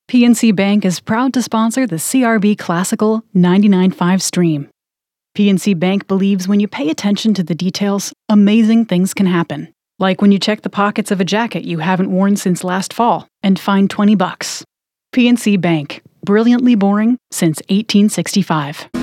PNC Bank is proud to sponsor the CRB Classical 99.5 stream. PNC Bank believes when you pay attention to the details, amazing things can happen. Like when you check the pockets of a jacket you haven't worn since last fall and find $20. PNC Bank, brilliantly boring since 1865.